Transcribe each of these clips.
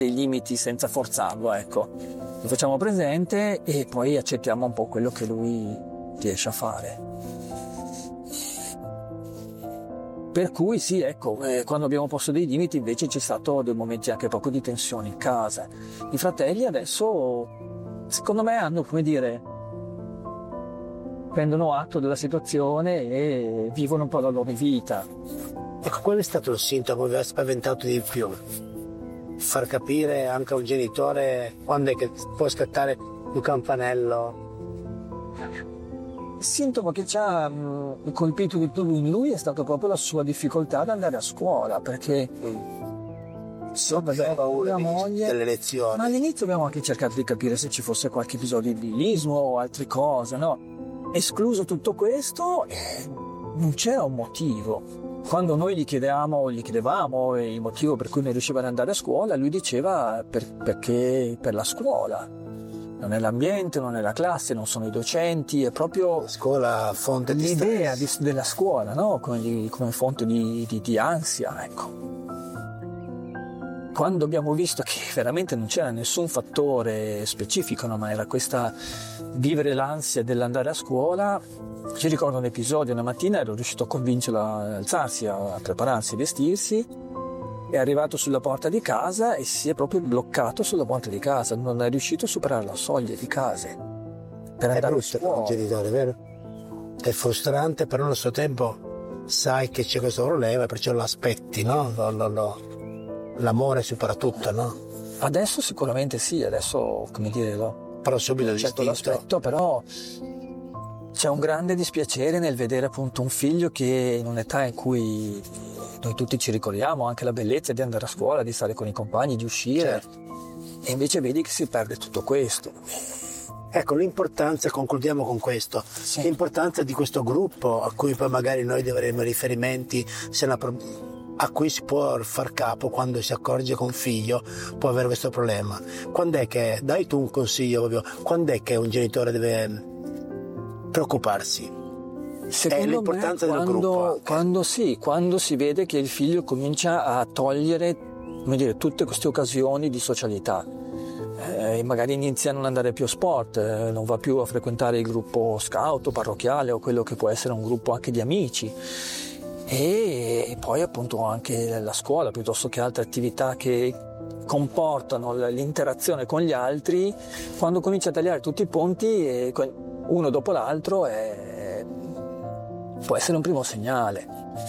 dei limiti senza forzarlo, ecco. Lo facciamo presente e poi accettiamo un po' quello che lui riesce a fare. Per cui sì, ecco, quando abbiamo posto dei limiti invece c'è stato dei momenti anche proprio di tensione in casa. I fratelli adesso, secondo me, hanno, come dire, prendono atto della situazione e vivono un po' la loro vita. Ecco, qual è stato il sintomo che vi ha spaventato di più? Far capire anche a un genitore quando è che può scattare un campanello? Il sintomo che ci ha colpito di più in lui è stato proprio la sua difficoltà ad andare a scuola, perché paura delle lezioni. Ma all'inizio abbiamo anche cercato di capire se ci fosse qualche episodio di bullismo o altre cose, no? Escluso tutto questo, non c'era un motivo. Quando noi gli chiedevamo il motivo per cui non riusciva ad andare a scuola, lui diceva perché per la scuola. Non è l'ambiente, non è la classe, non sono i docenti, è proprio la scuola fonte di l'idea stress. della scuola, no? Come fonte di ansia, ecco. Quando abbiamo visto che veramente non c'era nessun fattore specifico, no? Ma era questa vivere l'ansia dell'andare a scuola, ci ricordo un episodio, una mattina ero riuscito a convincerlo ad alzarsi, a prepararsi, a vestirsi. È arrivato sulla porta di casa e si è proprio bloccato sulla porta di casa, non è riuscito a superare la soglia di casa per andare a scuola. È brutto, genitore, vero? È frustrante, però allo stesso tempo sai che c'è questo problema e perciò lo aspetti, no? L'amore supera tutto, no? Adesso sicuramente sì, adesso, come dire, però subito certo l'aspetto, però c'è un grande dispiacere nel vedere appunto un figlio che in un'età in cui noi tutti ci ricordiamo anche la bellezza di andare a scuola, di stare con i compagni, di uscire, certo. E invece vedi che si perde tutto questo. Ecco, l'importanza, concludiamo con questo, sì. L'importanza di questo gruppo a cui poi magari noi dovremo riferimenti, a cui si può far capo quando si accorge che un figlio può avere questo problema. Quando è che, dai tu un consiglio proprio, quando è che un genitore deve preoccuparsi? Secondo è l'importanza me, del gruppo. Quando si vede che il figlio comincia a togliere, come dire, tutte queste occasioni di socialità. Magari inizia a non andare più a sport, non va più a frequentare il gruppo scout o parrocchiale o quello che può essere un gruppo anche di amici. E poi appunto anche la scuola, piuttosto che altre attività che comportano l'interazione con gli altri, quando comincia a tagliare tutti i ponti uno dopo l'altro può essere un primo segnale.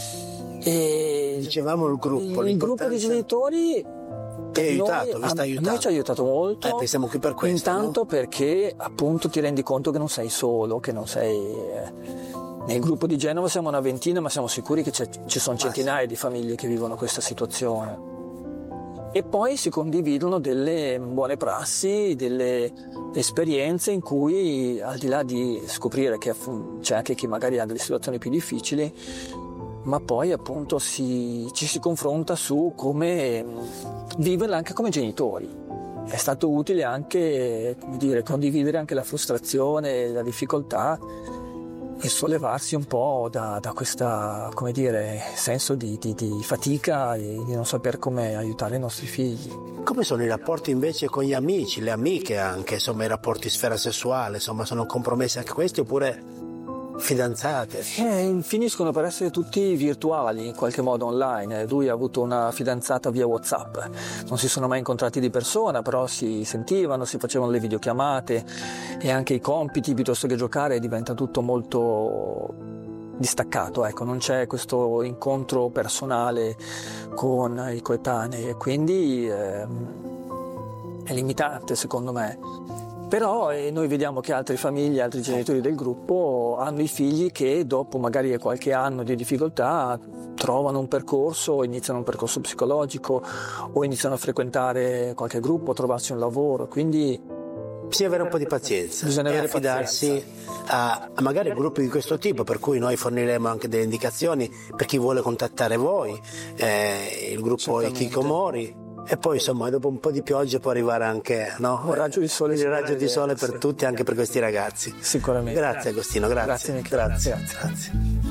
E dicevamo il gruppo di genitori vi sta aiutando. Noi ci ha aiutato molto, siamo qui per questo, intanto no? Perché appunto ti rendi conto che non sei solo, che non sei nel gruppo di Genova siamo una ventina, ma siamo sicuri che ci sono centinaia di famiglie che vivono questa situazione. E poi si condividono delle buone prassi, delle esperienze in cui, al di là di scoprire che c'è anche chi magari ha delle situazioni più difficili, ma poi appunto ci si confronta su come viverla anche come genitori. È stato utile anche, come dire, condividere anche la frustrazione, la difficoltà e sollevarsi un po' da questa, come dire, senso di fatica e di non saper come aiutare i nostri figli. Come sono i rapporti invece con gli amici, le amiche anche, insomma i rapporti in sfera sessuale, insomma sono compromessi anche questi oppure fidanzate? Finiscono per essere tutti virtuali, in qualche modo online. Lui ha avuto una fidanzata via WhatsApp, non si sono mai incontrati di persona, però si sentivano, si facevano le videochiamate e anche i compiti piuttosto che giocare diventa tutto molto distaccato, ecco, non c'è questo incontro personale con i coetanei e quindi è limitante secondo me. Però noi vediamo che altre famiglie, altri genitori del gruppo hanno i figli che dopo magari qualche anno di difficoltà trovano un percorso, iniziano un percorso psicologico o iniziano a frequentare qualche gruppo, trovarsi un lavoro, quindi bisogna avere un po' di pazienza e affidarsi a magari gruppi di questo tipo, per cui noi forniremo anche delle indicazioni per chi vuole contattare voi, il gruppo Hikikomori. E poi insomma dopo un po' di pioggia può arrivare anche un raggio di sole, il raggio di sole per tutti, anche per questi ragazzi. Sicuramente. Grazie Agostino, grazie. Grazie.